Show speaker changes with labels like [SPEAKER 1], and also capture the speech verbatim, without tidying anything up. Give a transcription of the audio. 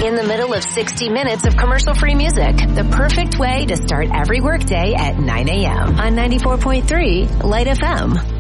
[SPEAKER 1] in the middle of sixty minutes of commercial-free music. The perfect way to start every workday at nine a.m. on ninety-four point three Light F M.